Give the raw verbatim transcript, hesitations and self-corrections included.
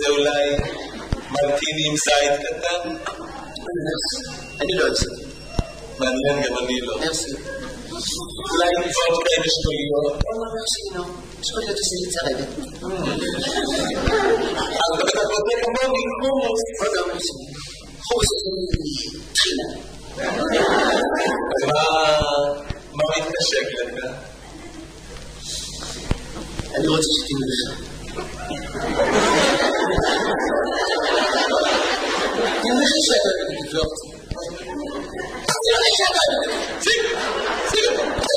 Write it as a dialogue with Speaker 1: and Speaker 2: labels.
Speaker 1: רוצה אולי מרטיני עם זית קטן?
Speaker 2: אני לא אוהב סרטים.
Speaker 1: מעניין, גם אני לא.
Speaker 2: מרסי.
Speaker 1: אולי וודקה עם אשכוליות?
Speaker 2: לא, מרסי, לא. אשכוליות עושה לי צרבת.
Speaker 1: אז אתה בטח רוצה כמוני, חומוס.
Speaker 2: לא, לא, מרסי. חומוס עושה לי תחינה.
Speaker 1: אז מה מתקשק לך?
Speaker 2: אני רוצה שתים לך. אני אומר לך שאתה אוהב את הגברת. אני אומר לך שאתה אוהב